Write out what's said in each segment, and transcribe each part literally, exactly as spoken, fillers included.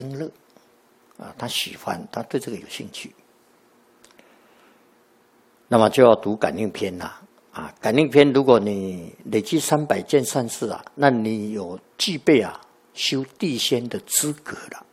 乐啊，他喜欢，他对这个有兴趣，那么就要读感应篇啦。啊，感应篇，如果你累积三百件善事啊，那你有具备啊修地仙的资格了。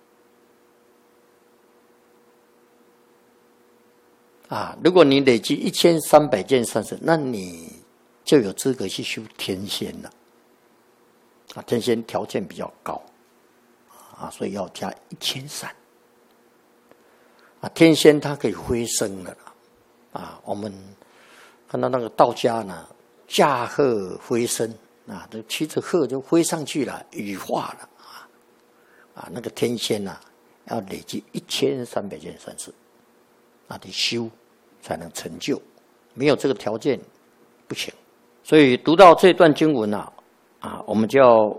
啊，如果你累积一千三百件善事，那你就有资格去修天仙了。啊，天仙条件比较高，啊，所以要加一千三。啊，天仙它可以飞升的啦。啊，我们看到那个道家呢，驾鹤飞升啊，都骑着鹤就飞上去了，羽化了啊啊，那个天仙呐、啊，要累积一千三百件善事，那得修才能成就，没有这个条件不行。所以读到这段经文啊，啊，我们就要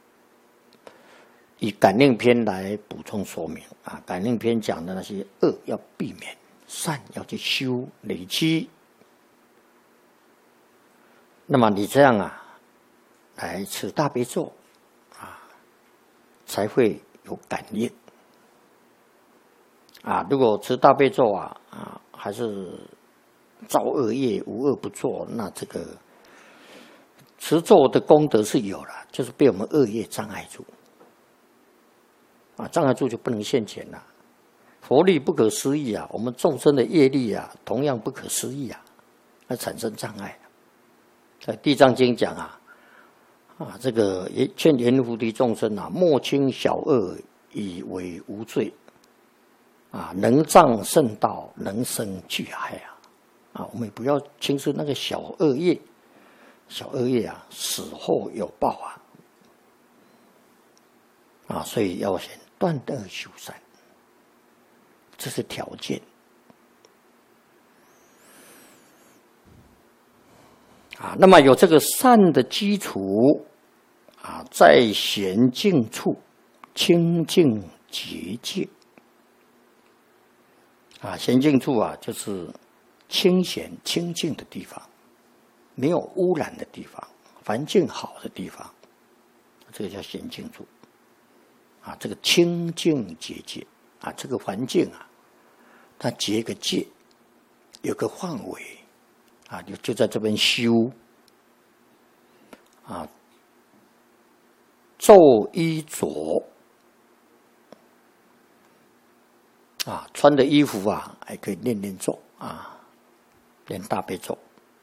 以感应篇来补充说明啊。感应篇讲的那些恶要避免，善要去修累积。那么你这样啊，来持大悲咒啊，才会有感应啊。如果持大悲咒啊啊，还是造恶业，无恶不作，那这个持咒的功德是有了，就是被我们恶业障碍住啊，障碍住就不能现前了。佛力不可思议啊，我们众生的业力啊，同样不可思议啊，那产生障碍。在《地藏经》讲啊，啊，这个劝言菩提众生啊，莫轻小恶，以为无罪，啊，能障圣道，能生巨害啊，啊，我们也不要轻视那个小恶业，小恶业啊，死后有报啊，啊，所以要先断恶修善，这是条件。啊，那么有这个善的基础啊，在闲静处清净洁净啊，闲静处啊，就是清闲清净的地方，没有污染的地方，环境好的地方，这个叫闲静处啊。这个清净洁净啊，这个环境啊，它结个界，有个范围。啊，就就在这边修啊，咒衣着啊，穿的衣服啊，还可以念念咒啊，念大悲咒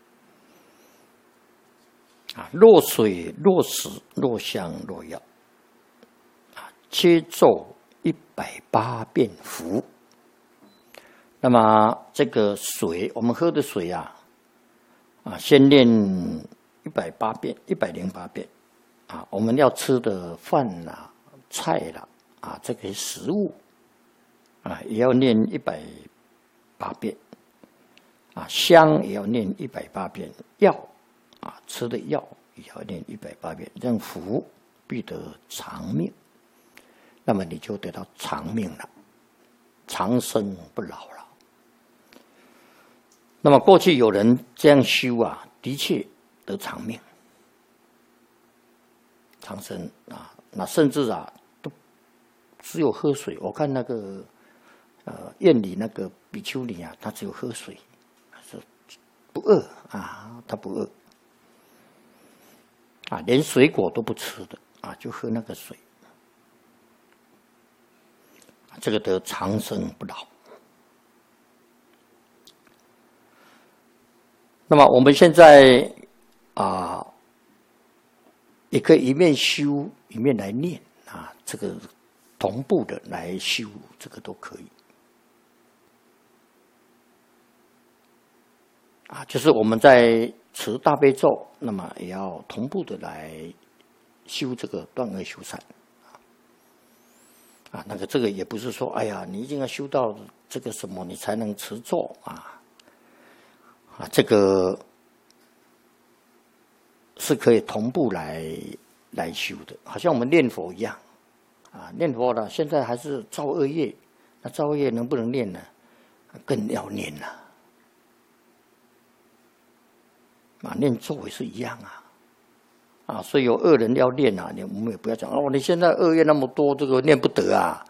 啊，落水、落石、落香、落药啊，切咒一百八遍符。那么这个水，我们喝的水啊。啊，先念一百八遍，一百零八遍，啊，我们要吃的饭啦、啊、菜啦，啊，这个食物，啊，也要念一百八遍，啊，香也要念一百八遍，药，啊，吃的药也要念一百八遍，这样福必得长命，那么你就得到长命了，长生不老了。那么过去有人这样修啊，的确得长命、长生啊。那甚至啊，都只有喝水。我看那个呃院里那个比丘尼啊，他只有喝水，是不饿啊，他不饿啊，连水果都不吃的啊，就喝那个水，这个得长生不老。那么我们现在啊，也可以一面修一面来念啊，这个同步的来修，这个都可以啊。就是我们在持大悲咒，那么也要同步的来修这个断恶修善啊。那个这个也不是说，哎呀，你一定要修到这个什么，你才能持咒啊。啊，这个是可以同步来来修的，好像我们念佛一样啊，念佛了，现在还是造恶业，那造恶业能不能念呢？更要念了啊，念咒也是一样啊啊，所以有恶人要念啊，你我们也不要讲哦，你现在恶业那么多，这个念不得啊。